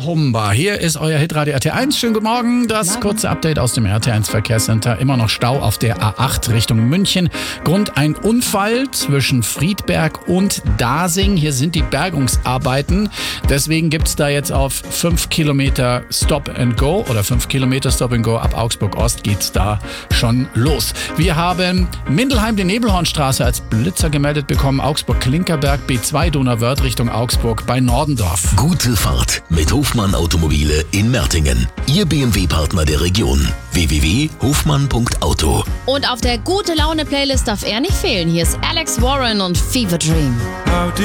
Humba. Hier ist euer Hitradio RT1. Schönen guten Morgen. Das kurze Update aus dem RT1 Verkehrscenter. Immer noch Stau auf der A8 Richtung München. Grund ein Unfall zwischen Friedberg und Dasing. Hier sind die Bergungsarbeiten. Deswegen gibt es da jetzt auf 5 Kilometer Stop and Go oder 5 Kilometer Stop and Go ab Augsburg Ost geht's da schon los. Wir haben Mindelheim die Nebelhornstraße als Blitzer gemeldet bekommen. Augsburg-Klinkerberg B2 Donauwörth Richtung Augsburg bei Nordendorf. Gute Fahrt mit Hofmann Automobile in Mertingen. Ihr BMW-Partner der Region. www.hofmann.auto. Und auf der Gute-Laune-Playlist darf er nicht fehlen. Hier ist Alex Warren und Fever Dream.